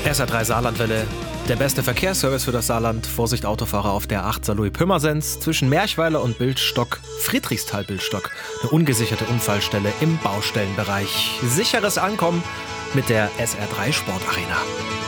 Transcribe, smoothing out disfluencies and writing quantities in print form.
SR3 Saarlandwelle, der beste Verkehrsservice für das Saarland. Vorsicht Autofahrer auf der 8 Saarlouis-Pirmasens zwischen Merchweiler und Bildstock, Friedrichsthal-Bildstock. Eine ungesicherte Unfallstelle im Baustellenbereich. Sicheres Ankommen mit der SR3 Sportarena.